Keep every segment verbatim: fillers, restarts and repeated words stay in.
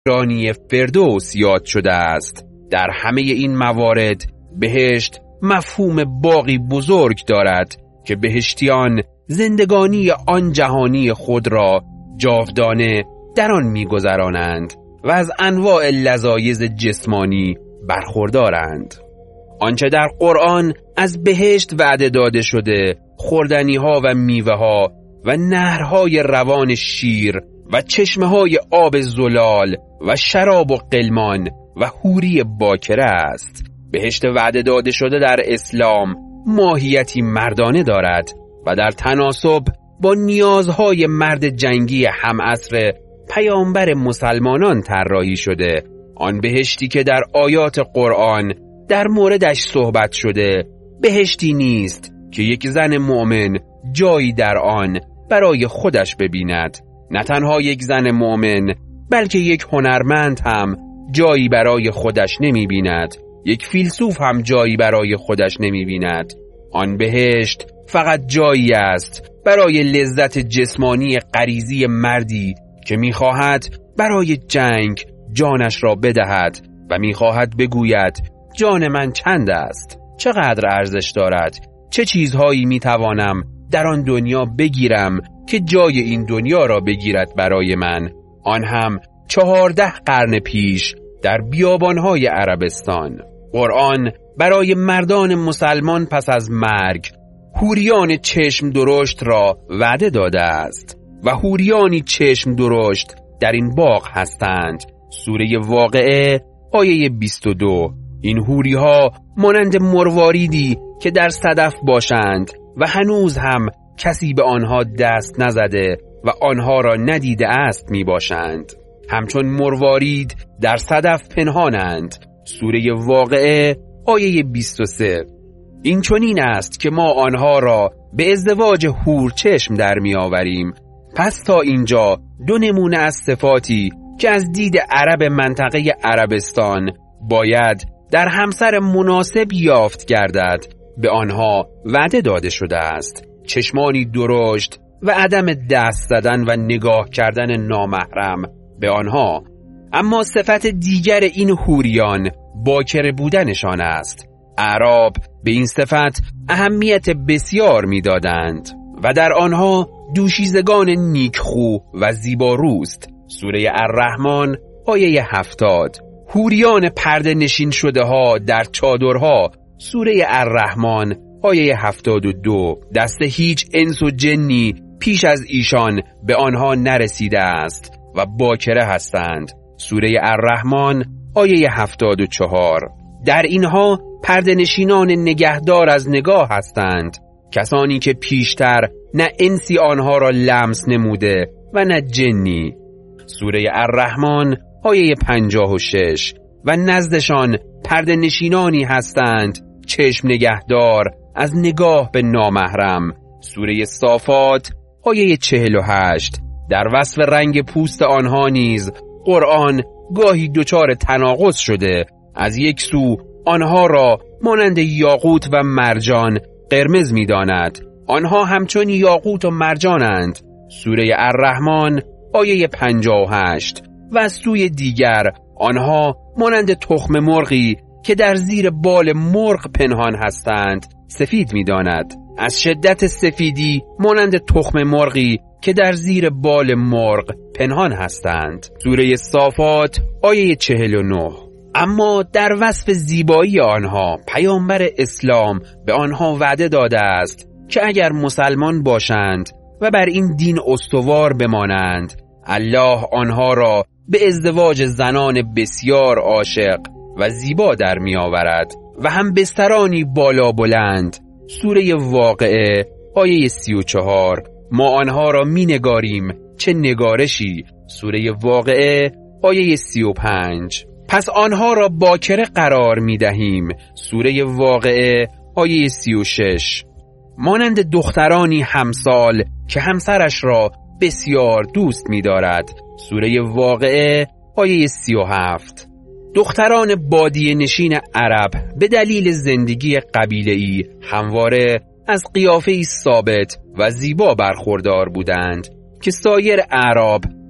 رانی فردوس یاد شده است. در همه این موارد بهشت مفهوم باقی بزرگ دارد که بهشتیان زندگانی آن جهانی خود را جاودانه در آن می‌گذرانند و از انواع لذایذ جسمانی برخوردارند. آنچه در قرآن از بهشت وعده داده شده، خوردنی‌ها و میوه‌ها و نهرهای روان شیر و چشمه‌های آب زلال و شراب و قلمان و حوری باکره است. بهشت وعده داده شده در اسلام ماهیتی مردانه دارد و در تناسب با نیازهای مرد جنگی همعصر پیامبر مسلمانان طراحی شده. آن بهشتی که در آیات قرآن در موردش صحبت شده بهشتی نیست که یک زن مؤمن جایی در آن برای خودش ببیند. نه تنها یک زن مؤمن بلکه یک هنرمند هم جایی برای خودش نمی بیند. یک فیلسوف هم جایی برای خودش نمی بیند. آن بهشت فقط جایی است برای لذت جسمانی غریزی مردی که می خواهد برای جنگ جانش را بدهد و می خواهد بگوید جان من چند است؟ چقدر ارزش دارد؟ چه چیزهایی می توانم در آن دنیا بگیرم که جای این دنیا را بگیرد برای من؟ آن هم چهارده قرن پیش در بیابانهای عربستان. قرآن برای مردان مسلمان پس از مرگ حوریان چشم درشت را وعده داده است و حوریانی چشم درشت در این باغ هستند. سوره واقعه آیه بیست و دو. این حوری ها مانند مرواریدی که در صدف باشند و هنوز هم کسی به آنها دست نزده و آنها را ندیده است می باشند. همچون مروارید در صدف پنهانند. سوره واقعه آیه بیست و سه. این چنین است که ما آنها را به ازدواج حور چشم در می آوریم. پس تا اینجا دو نمونه از صفاتی که از دید عرب منطقه عربستان باید در همسر مناسب یافت گردد به آنها وعده داده شده است: چشمانی درشت و عدم دست زدن و نگاه کردن نامحرم به آنها. اما صفت دیگر این حوریان باکره بودنشان است. اعراب به این صفت اهمیت بسیار می‌دادند و در آنها دوشیزگان نیکخو و زیباروست. سوره الرحمن آیه هفتاد. حوریان پرده نشین شده ها در چادرها. سوره الرحمن آیه هفتاد و دو. دست هیچ انس و جنی پیش از ایشان به آنها نرسیده است و باکره هستند. سوره الرحمن آیه هفتاد و چهار. در اینها پرده نشینان نگهدار از نگاه هستند، کسانی که پیشتر نه انسی آنها را لمس نموده و نه جنی. سوره الرحمن آیه پنجاه و شش. و نزدشان پرده نشینانی هستند چشم نگهدار از نگاه به نامحرم. سوره صافات آیه چهل و هشت. در وصف رنگ پوست آنها نیز قرآن گاهی دچار تناقض شده. از یک سو آنها را مانند یاقوت و مرجان قرمز می داند. آنها همچون یاقوت و مرجانند. سوره الرحمن آیه پنجاه و هشت. و از سوی دیگر آنها مانند تخم مرغی که در زیر بال مرغ پنهان هستند سفید می داند. از شدت سفیدی مانند تخم مرغی که در زیر بال مرغ پنهان هستند. سوره صافات آیه چهل و نه. اما در وصف زیبایی آنها پیامبر اسلام به آنها وعده داده است که اگر مسلمان باشند و بر این دین استوار بمانند، الله آنها را به ازدواج زنان بسیار عاشق و زیبا در می آورد و هم بسترانی بالا بلند. سوره واقعه آیه سی و چهار. ما آنها را می نگاریم چه نگارشی. سوره واقعه آیه سی و پنج. پس آنها را باکره قرار می دهیم. سوره واقعه آیه سی و شش. مانند دخترانی همسال که همسرش را بسیار دوست می دارد. سوره واقعه آیه سی و هفت. دختران بادیه نشین عرب به دلیل زندگی قبیله‌ای همواره از قیافه‌ای ثابت و زیبا برخوردار بودند که سایر اعراب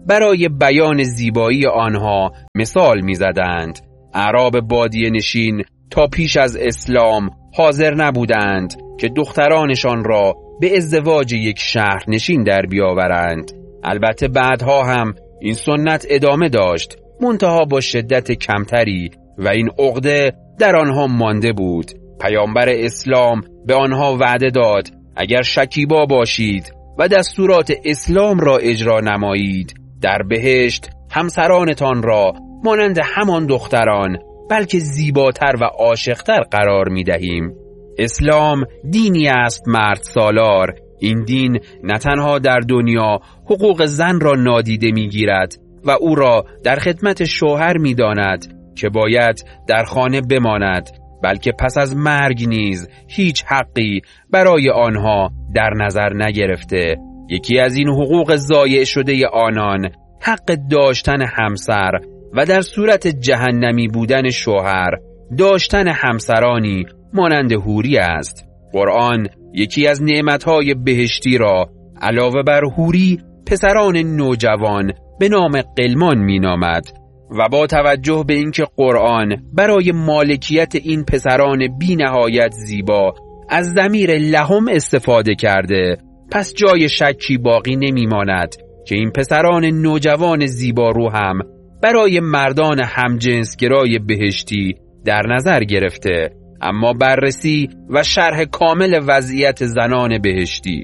برای بیان زیبایی آنها مثال می‌زدند. اعراب بادیه نشین تا پیش از اسلام حاضر نبودند که دخترانشان را به ازدواج یک شهر نشین در بیاورند. البته بعدها هم این سنت ادامه داشت، منتها با شدت کمتری، و این عقده در آنها مانده بود. پیامبر اسلام به آنها وعده داد اگر شکیبا باشید و دستورات اسلام را اجرا نمایید، در بهشت همسرانتان را مانند همان دختران بلکه زیباتر و عاشقتر قرار می دهیم. اسلام دینی است مرد سالار. این دین نه تنها در دنیا حقوق زن را نادیده می گیرد و او را در خدمت شوهر می داند که باید در خانه بماند، بلکه پس از مرگ نیز هیچ حقی برای آنها در نظر نگرفته. یکی از این حقوق ضایع شده آنان حق داشتن همسر و در صورت جهنمی بودن شوهر داشتن همسرانی مانند حوری است. قرآن یکی از نعمتهای بهشتی را علاوه بر حوری پسران نوجوان به نام غلمان می نامد و با توجه به اینکه قرآن برای مالکیت این پسران بی نهایت زیبا از ضمیر لهم استفاده کرده، پس جای شکی باقی نمی ماند که این پسران نوجوان زیبا رو هم برای مردان همجنسگرای بهشتی در نظر گرفته. اما بررسی و شرح کامل وضعیت زنان بهشتی.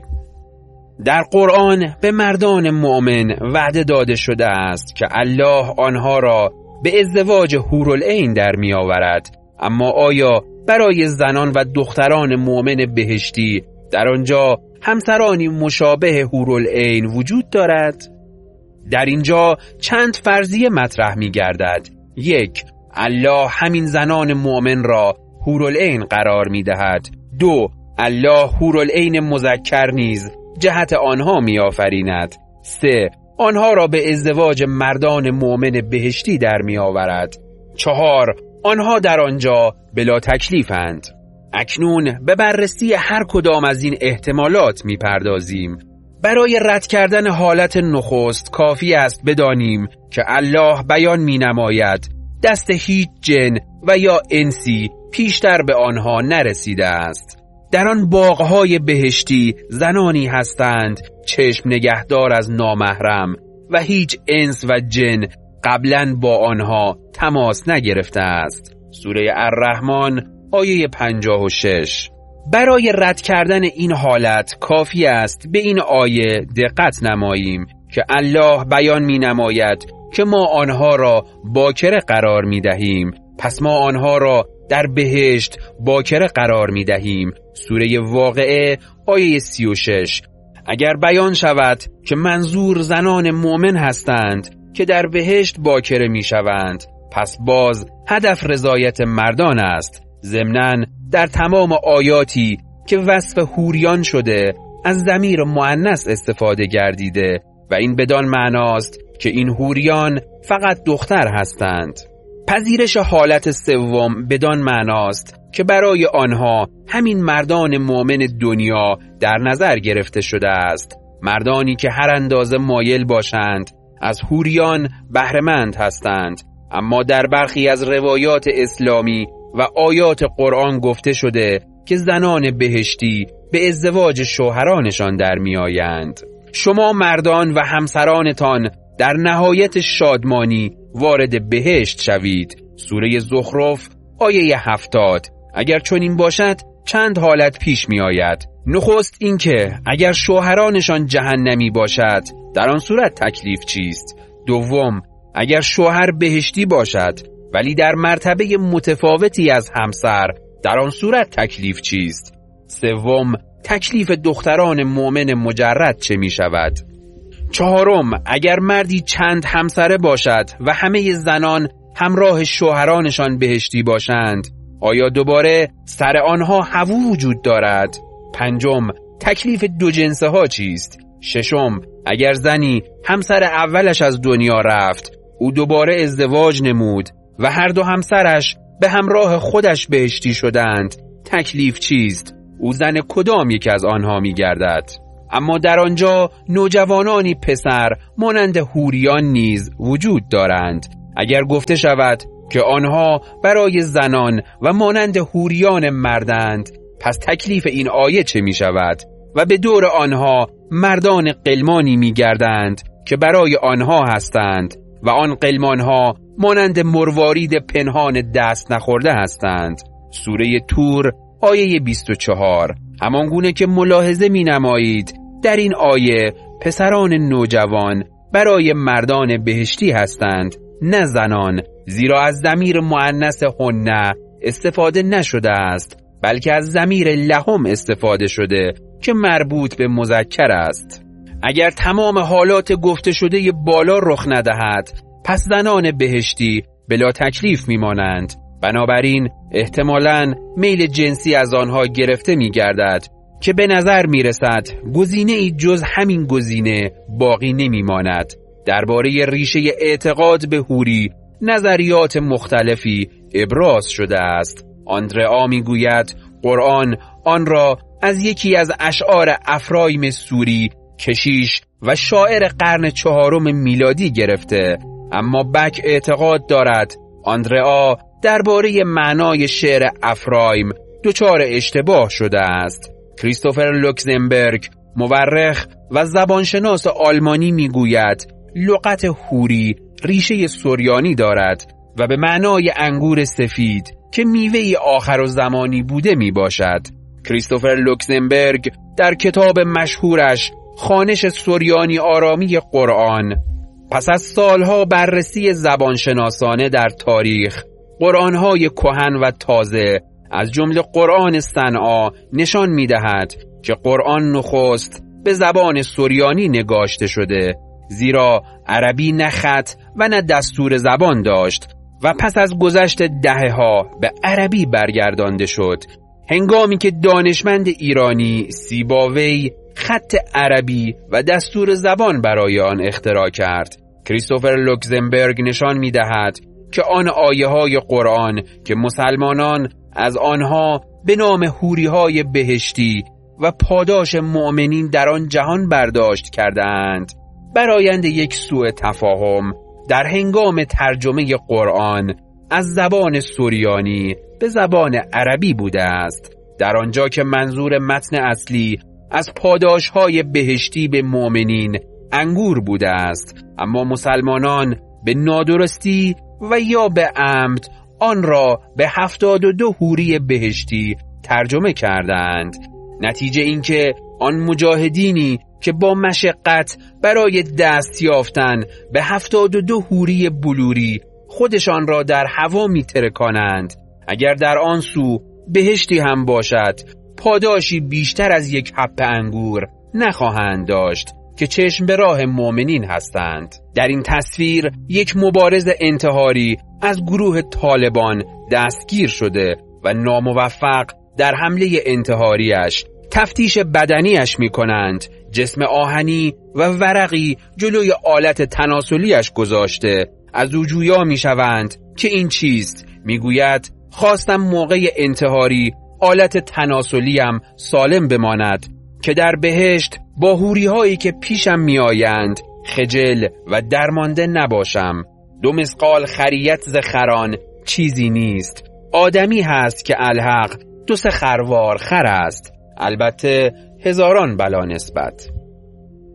در قرآن به مردان مؤمن وعده داده شده است که الله آنها را به ازدواج حورالعین در می آورد. اما آیا برای زنان و دختران مؤمن بهشتی در آنجا همسرانی مشابه حورالعین وجود دارد؟ در اینجا چند فرضیه مطرح می گردد. یک، الله همین زنان مؤمن را حورالعین قرار می دهد. دو، الله حورالعین مذکر نیز جهت آنها می آفریند. سه، آنها را به ازدواج مردان مؤمن بهشتی در می آورد. چهار، آنها در آنجا بلا تکلیفند. اکنون به بررسی هر کدام از این احتمالات می پردازیم. برای رد کردن حالت نخست کافی است بدانیم که الله بیان می نماید دست هیچ جن و یا انسی پیشتر به آنها نرسیده است. در آن باغهای بهشتی زنانی هستند چشم نگهدار از نامحرم و هیچ انس و جن قبلا با آنها تماس نگرفته است. سوره الرحمن آیه پنجاه و شش. برای رد کردن این حالت کافی است به این آیه دقت نماییم که الله بیان می نماید که ما آنها را باکره قرار می دهیم، پس ما آنها را در بهشت باکره قرار می دهیم. سوره واقعه آیه سی و شش. اگر بیان شود که منظور زنان مؤمن هستند که در بهشت باکره می شوند، پس باز هدف رضایت مردان است. ضمناً در تمام آیاتی که وصف حوریان شده از ضمیر مؤنث استفاده گردیده و این بدان معناست که این حوریان فقط دختر هستند. پذیرش حالت سوم بدان معناست که برای آنها همین مردان مؤمن دنیا در نظر گرفته شده است. مردانی که هر اندازه مایل باشند از حوریان بهره‌مند هستند، اما در برخی از روایات اسلامی و آیات قرآن گفته شده که زنان بهشتی به ازدواج شوهرانشان در می آیند. شما مردان و همسرانتان در نهایت شادمانی وارد بهشت شوید. سوره زخرف آیه هفتاد. اگر چنین باشد چند حالت پیش می آید. نخست اینکه اگر شوهرانشان جهنمی باشد در آن صورت تکلیف چیست؟ دوم، اگر شوهر بهشتی باشد ولی در مرتبه متفاوتی از همسر در آن صورت تکلیف چیست؟ سوم، تکلیف دختران مؤمن مجرد چه می شود؟ چهارم، اگر مردی چند همسره باشد و همه زنان همراه شوهرانشان بهشتی باشند، آیا دوباره سر آنها هوو وجود دارد؟ پنجم، تکلیف دو جنسه ها چیست؟ ششم، اگر زنی همسر اولش از دنیا رفت، او دوباره ازدواج نمود و هر دو همسرش به همراه خودش بهشتی شدند، تکلیف چیست؟ او زن کدام یک از آنها می گردد؟ اما در آنجا نوجوانانی پسر مانند حوریان نیز وجود دارند. اگر گفته شود که آنها برای زنان و مانند حوریان مردند، پس تکلیف این آیه چه می شود؟ و به دور آنها مردان قلمانی می گردند که برای آنها هستند و آن قلمانها مانند مروارید پنهان دست نخورده هستند. سوره تور آیه بیست و چهار. همانگونه که ملاحظه می نمایید در این آیه پسران نوجوان برای مردان بهشتی هستند نه زنان، زیرا از ضمیر مؤنث هن استفاده نشده است بلکه از ضمیر لهم استفاده شده که مربوط به مذکر است. اگر تمام حالات گفته شده بالا رخ ندهد، پس زنان بهشتی بلا تکلیف میمانند. بنابراین احتمالاً میل جنسی از آنها گرفته میگردد که به نظر میرسد گزینه ای جز همین گزینه باقی نمیماند. درباره ریشه اعتقاد به حوری نظریات مختلفی ابراز شده است. آندرئا میگوید قرآن آن را از یکی از اشعار افرایم سوری، کشیش و شاعر قرن چهارم میلادی گرفته، اما بک اعتقاد دارد آندرئا درباره معنای شعر افرایم دچار اشتباه شده است. کریستوفر لوکزنبرگ مورخ و زبانشناس آلمانی میگوید لغت حوری ریشه سریانی دارد و به معنای انگور سفید که میوه‌ای آخر الزمانی بوده می باشد. کریستوفر لوکزنبرگ در کتاب مشهورش خوانش سریانی آرامی قرآن پس از سالها بررسی زبانشناسانه در تاریخ قرآن‌های کهن و تازه از جمله قرآن صنعا نشان می‌دهد که قرآن نخست به زبان سریانی نگاشته شده، زیرا عربی نه خط و نه دستور زبان داشت و پس از گذشت دهه‌ها به عربی برگردانده شد. هنگامی که دانشمند ایرانی سیباوی خط عربی و دستور زبان برای آن اختراع کرد، کریستوفر لوکزنبرگ نشان می‌دهد که آن آیه‌های قرآن که مسلمانان از آنها به نام حوری‌های بهشتی و پاداش مؤمنین در آن جهان برداشت کردند، برآیند یک سوء تفاهم در هنگام ترجمه قرآن از زبان سریانی به زبان عربی بوده است، در آنجا که منظور متن اصلی از پاداش‌های بهشتی به مؤمنین انگور بوده است، اما مسلمانان به نادرستی و یا به عمد آن را به هفتاد و دو حوری بهشتی ترجمه کردند. نتیجه این که آن مجاهدینی که با مشقت برای دست یافتن به هفتاد و دو حوری بلوری خودشان را در هوا می ترکانند، اگر در آن سو بهشتی هم باشد پاداشی بیشتر از یک حب انگور نخواهند داشت که چشم به راه مؤمنین هستند. در این تصویر یک مبارز انتحاری از گروه طالبان دستگیر شده و ناموفق در حمله انتحاریش تفتیش بدنیش می کنند. جسم آهنی و ورقی جلوی آلت تناسلیش گذاشته. از او جویا می شوند که این چیست؟ می گوید خواستم موقع انتحاری آلت تناسلیم سالم بماند که در بهشت با حوری هایی که پیشم می آیند خجل و درمانده نباشم. دو مسقال خریت ز خران چیزی نیست. آدمی هست که الحق دو سه خروار خر است، البته هزاران بلا نسبت.